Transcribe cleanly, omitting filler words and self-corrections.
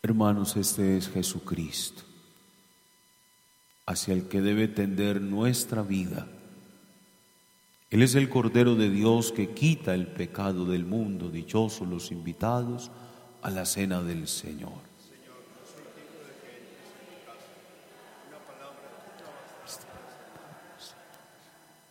Hermanos, este es Jesucristo, hacia el que debe tender nuestra vida. Él es el Cordero de Dios que quita el pecado del mundo. Dichosos los invitados a la cena del Señor.